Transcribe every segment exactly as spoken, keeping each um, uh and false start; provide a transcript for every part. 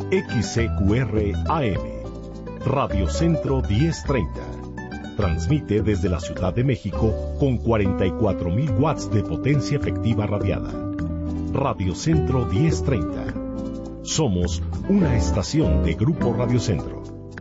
X C Q R A M, Radio Centro diez treinta. Transmite desde la Ciudad de México con cuarenta y cuatro mil watts de potencia efectiva radiada. Radio Centro diez treinta. Somos una estación de Grupo Radio Centro.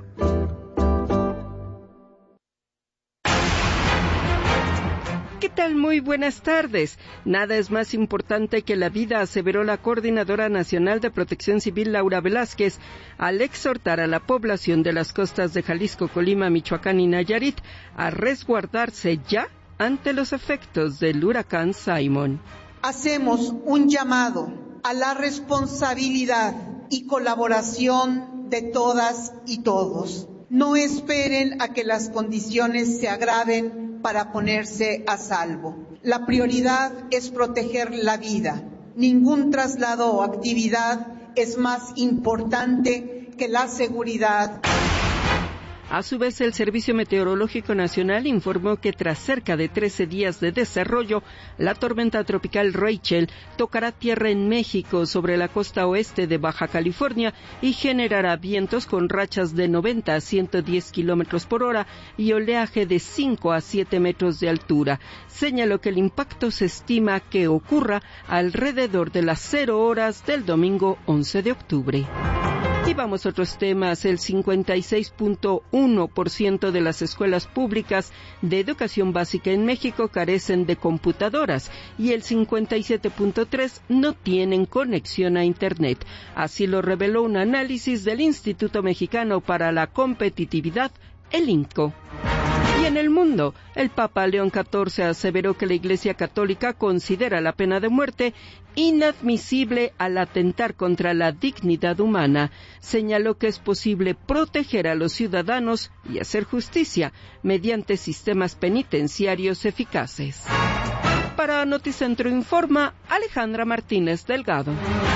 ¿Qué tal? Muy buenas tardes. Nada es más importante que la vida, aseveró la Coordinadora Nacional de Protección Civil, Laura Velázquez, al exhortar a la población de las costas de Jalisco, Colima, Michoacán y Nayarit a resguardarse ya ante los efectos del huracán Simon. Hacemos un llamado a la responsabilidad y colaboración de todas y todos. No esperen a que las condiciones se agraven para ponerse a salvo. La prioridad es proteger la vida. Ningún traslado o actividad es más importante que la seguridad. A su vez, el Servicio Meteorológico Nacional informó que tras cerca de trece días de desarrollo, la tormenta tropical Rachel tocará tierra en México sobre la costa oeste de Baja California y generará vientos con rachas de noventa a ciento diez kilómetros por hora y oleaje de cinco a siete metros de altura. Señaló que el impacto se estima que ocurra alrededor de las cero horas del domingo once de octubre. Y vamos a otros temas. El cincuenta y seis punto uno por ciento de las escuelas públicas de educación básica en México carecen de computadoras y el cincuenta y siete punto tres por ciento no tienen conexión a Internet. Así lo reveló un análisis del Instituto Mexicano para la Competitividad, el I N C O. Y en el mundo, el Papa León catorce aseveró que la Iglesia Católica considera la pena de muerte inadmisible al atentar contra la dignidad humana. Señaló que es posible proteger a los ciudadanos y hacer justicia mediante sistemas penitenciarios eficaces. Para Noticentro Informa, Alejandra Martínez Delgado.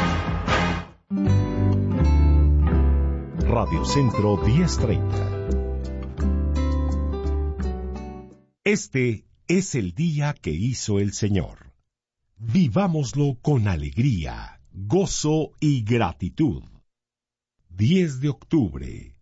Radio Centro diez treinta. Este es el día que hizo el Señor. Vivámoslo con alegría, gozo y gratitud. diez de octubre.